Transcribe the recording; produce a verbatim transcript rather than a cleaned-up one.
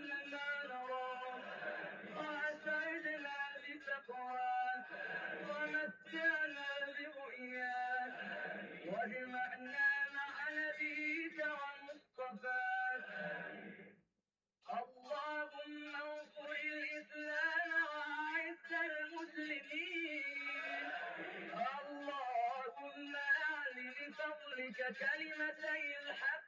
ما نراه، وأسعدنا بتقواك، ومتعنا برؤياك، واجمعنا مع نبيك ومصطفاك. اللهم انصر الإسلام وأعز المسلمين. اللهم أعل بفضلك كلمتي الحق